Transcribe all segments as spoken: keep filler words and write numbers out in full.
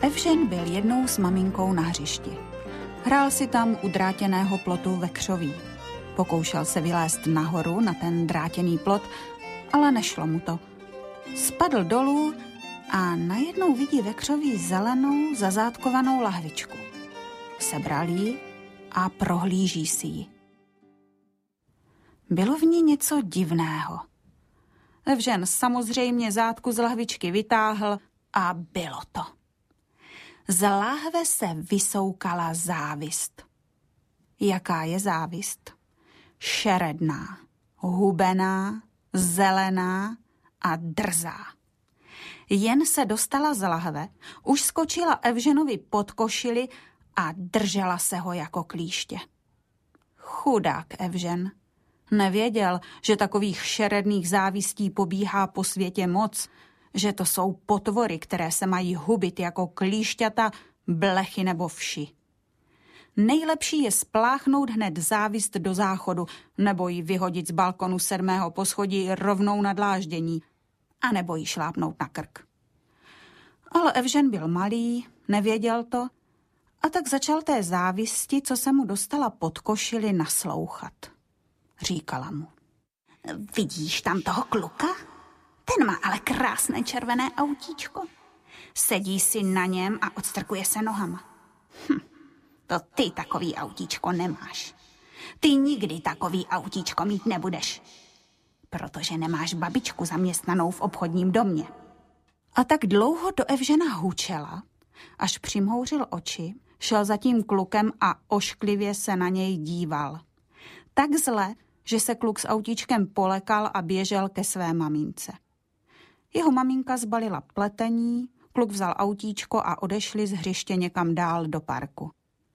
Evžen byl jednou s maminkou na hřišti. Hrál si tam u drátěného plotu ve křoví. Pokoušel se vylézt nahoru na ten drátěný plot, ale nešlo mu to. Spadl dolů a najednou vidí ve křoví zelenou, zazátkovanou lahvičku. Sebral ji a prohlíží si ji. Bylo v ní něco divného. Evžen samozřejmě zátku z lahvičky vytáhl a bylo to. Z láhve se vysoukala závist. Jaká je závist? Šeredná, hubená, zelená a drzá. Jen se dostala z lahve, už skočila Evženovi pod košili a držela se ho jako klíště. Chudák Evžen. Nevěděl, že takových šeredných závistí pobíhá po světě moc, že to jsou potvory, které se mají hubit jako klíšťata, blechy nebo vši. Nejlepší je spláchnout hned závist do záchodu nebo ji vyhodit z balkonu sedmého poschodí rovnou na dláždění a nebo ji šlápnout na krk. Ale Evžen byl malý, nevěděl to a tak začal té závisti, co se mu dostala pod košili, naslouchat. Říkala mu. Vidíš tam toho kluka? Ten má ale krásné červené autíčko. Sedí si na něm a odstrkuje se nohama. Hm, to ty takový autíčko nemáš. Ty nikdy takový autíčko mít nebudeš. Protože nemáš babičku zaměstnanou v obchodním domě. A tak dlouho do Evžena hučela, až přimhouřil oči, šel za tím klukem a ošklivě se na něj díval. Tak zle, že se kluk s autíčkem polekal a běžel ke své mamince. Jeho maminka zbalila pletení, kluk vzal autíčko a odešli z hřiště někam dál do parku.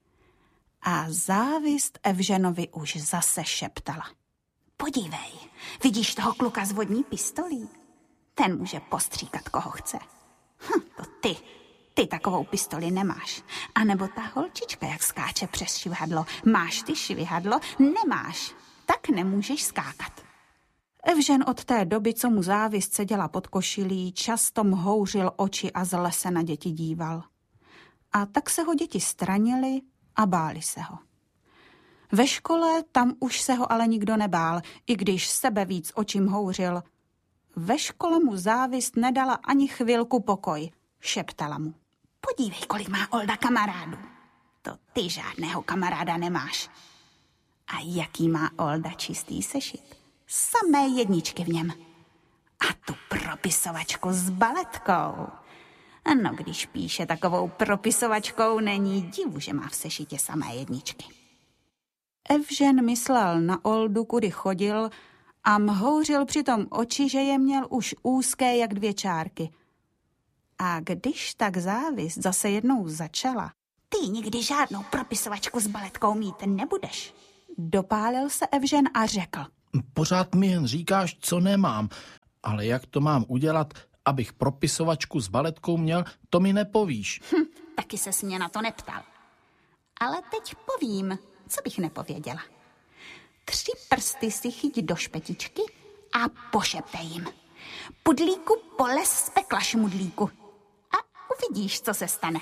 A závist Evženovi už zase šeptala. Podívej, vidíš toho kluka s vodní pistolí? Ten může postříkat, koho chce. Hm, to ty, ty takovou pistoli nemáš. A nebo ta holčička, jak skáče přes švihadlo. Máš ty švihadlo? Nemáš. Tak nemůžeš skákat. Evžen od té doby, co mu závist seděla pod košilí, často mhouřil oči a zle se na děti díval. A tak se ho děti stranili a báli se ho. Ve škole tam už se ho ale nikdo nebál, i když sebe víc očím houřil. Ve škole mu závist nedala ani chvilku pokoj, šeptala mu. Podívej, kolik má Olda kamarádů. To ty žádného kamaráda nemáš. A jaký má Olda čistý sešit? Samé jedničky v něm. A tu propisovačku s baletkou. No, když píše takovou propisovačkou, není divu, že má v sešitě samé jedničky. Evžen myslel na Oldu, kudy chodil a mhouřil přitom oči, že je měl už úzké jak dvě čárky. A když tak závist zase jednou začala. Ty nikdy žádnou propisovačku s baletkou mít nebudeš. Dopálil se Evžen a řekl. Pořád mi jen říkáš, co nemám, ale jak to mám udělat, abych propisovačku s baletkou měl, to mi nepovíš. Hm, taky ses mě na to neptal. Ale teď povím, co bych nepověděla. Tři prsty si chyť do špetičky a pošeptej jim. Pudlíku, poles z pekla, šmudlíku. A uvidíš, co se stane.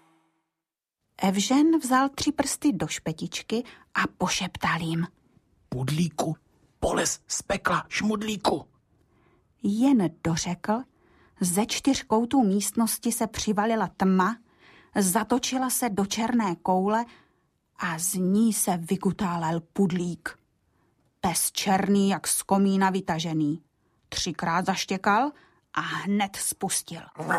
Evžen vzal tři prsty do špetičky a pošeptal jim. Pudlíku, poles z pekla, šmudlíku. Jen dořekl, ze čtyř koutů místnosti se přivalila tma, zatočila se do černé koule a z ní se vykutálel pudlík. Pes černý, jak z komína vytažený. Třikrát zaštěkal a hned spustil.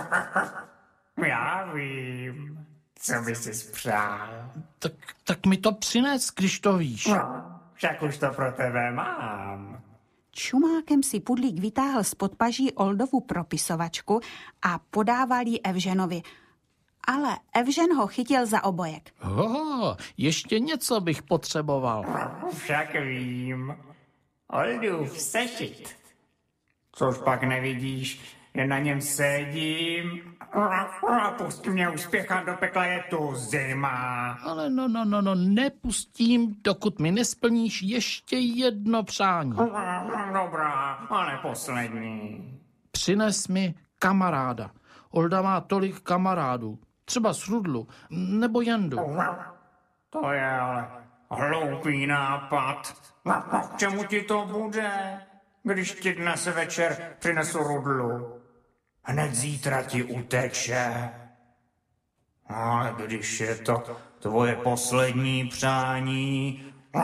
Já vím, co by si přál. Tak, tak mi to přines, když to víš. No, však už to pro tebe mám. Čumákem si pudlík vytáhl z podpaží Oldovu propisovačku a podával ji Evženovi. Ale Evžen ho chytil za obojek. Ho, ještě něco bych potřeboval. Však vím. Oldův sešit. Což pak nevidíš, že na něm sedím. Pust mě uspěchat, do pekla je tu zima. Ale no, no, no, no, nepustím, dokud mi nesplníš ještě jedno přání. Dobrá, ale poslední. Přines mi kamaráda. Olda má tolik kamarádů. Třeba s Rudlu nebo Jandu. To je ale hloupý nápad. K čemu ti to bude, když ti dnes večer přinesu Rudlu? Hned zítra ti uteče. Ale když je to tvoje poslední přání,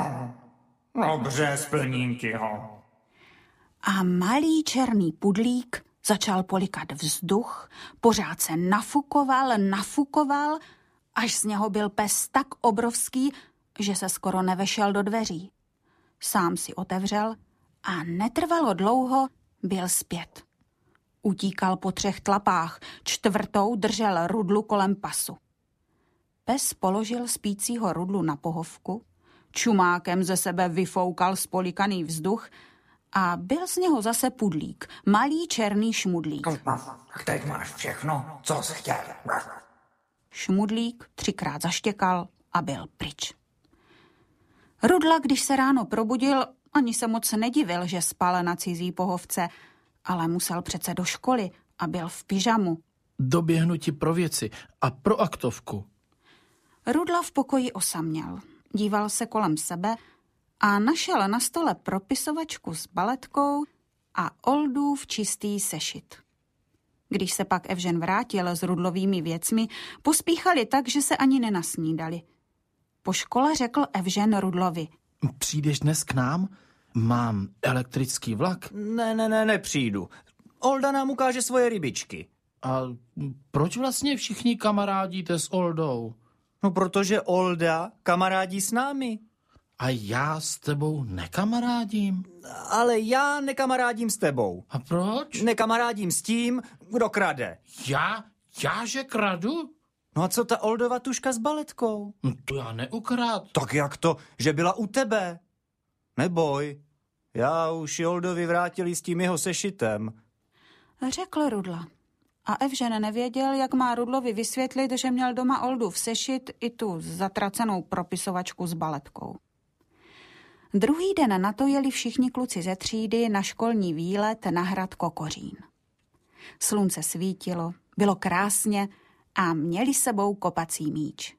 dobře, splním ti ho. A malý černý pudlík začal polikat vzduch, pořád se nafukoval, nafukoval, až z něho byl pes tak obrovský, že se skoro nevešel do dveří. Sám si otevřel a netrvalo dlouho, byl zpět. Utíkal po třech tlapách, čtvrtou držel Rudlu kolem pasu. Pes položil spícího Rudlu na pohovku, čumákem ze sebe vyfoukal spolikaný vzduch a byl z něho zase pudlík, malý černý šmudlík. Tak teď máš všechno, co jsi chtěl. Šmudlík třikrát zaštěkal a byl pryč. Rudla, když se ráno probudil, ani se moc nedivil, že spal na cizí pohovce, ale musel přece do školy a byl v pyžamu. Doběhnu ti pro věci a pro aktovku. Rudla v pokoji osaměl. Díval se kolem sebe a našel na stole propisovačku s baletkou a Oldův čistý sešit. Když se pak Evžen vrátil s Rudlovými věcmi, pospíchali tak, že se ani nenasnídali. Po škole řekl Evžen Rudlovi. Přijdeš dnes k nám? Mám elektrický vlak. Ne, ne, ne, nepřijdu. Olda nám ukáže svoje rybičky. A proč vlastně všichni kamarádíte s Oldou? No, protože Olda kamarádí s námi. A já s tebou nekamarádím? Ale já nekamarádím s tebou. A proč? Nekamarádím s tím, kdo krade. Já? Já, že kradu? No a co ta Oldova tuška s baletkou? No to já neukrát. Tak jak to, že byla u tebe? Neboj, já už Oldovi vrátili s tím jeho sešitem. Řekl Rudla. A Evžen nevěděl, jak má Rudlovi vysvětlit, že měl doma Oldův sešit i tu zatracenou propisovačku s baletkou. Druhý den na to jeli všichni kluci ze třídy na školní výlet na hrad Kokořín. Slunce svítilo, bylo krásně a měli sebou kopací míč.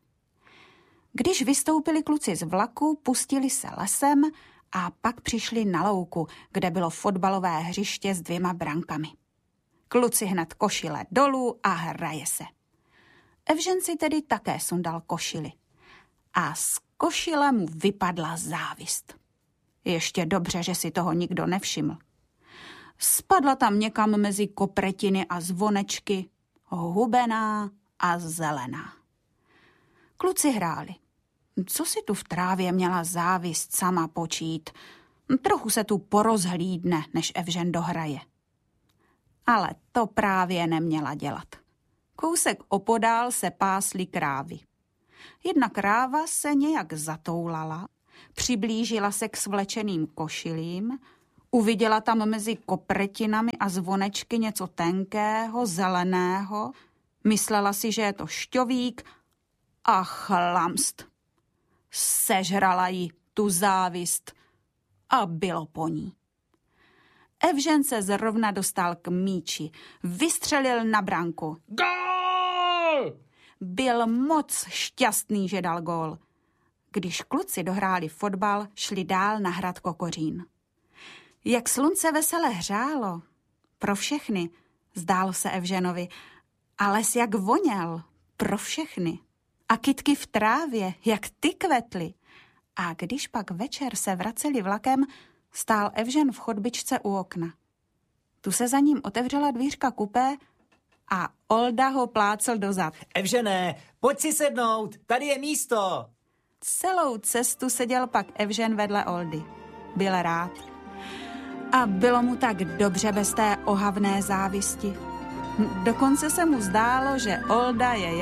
Když vystoupili kluci z vlaku, pustili se lesem a pak přišli na louku, kde bylo fotbalové hřiště s dvěma brankami. Kluci hned košile dolů a hraje se. Evžen si tedy také sundal košili. A z košile mu vypadla závist. Ještě dobře, že si toho nikdo nevšiml. Spadla tam někam mezi kopretiny a zvonečky, hubená a zelená. Kluci hráli. Co si tu v trávě měla závist sama počít? Trochu se tu porozhlídne, než Evžen dohraje. Ale to právě neměla dělat. Kousek opodál se pásly krávy. Jedna kráva se nějak zatoulala, přiblížila se k svlečeným košilím, uviděla tam mezi kopretinami a zvonečky něco tenkého, zeleného, myslela si, že je to šťovík a chlamst. Sežrala ji tu závist a bylo po ní. Evžen se zrovna dostal k míči, vystřelil na branku. Gól! Byl moc šťastný, že dal gól. Když kluci dohráli fotbal, šli dál na hrad Kokořín. Jak slunce vesele hřálo, pro všechny, zdálo se Evženovi, a les jak voněl, pro všechny. A kytky v trávě, jak ty kvetly. A když pak večer se vraceli vlakem, stál Evžen v chodbičce u okna. Tu se za ním otevřela dvířka kupé a Olda ho plácel dozad. Evžené, pojď si sednout, tady je místo. Celou cestu seděl pak Evžen vedle Oldy. Byl rád. A bylo mu tak dobře bez té ohavné závisti. Dokonce se mu zdálo, že Olda je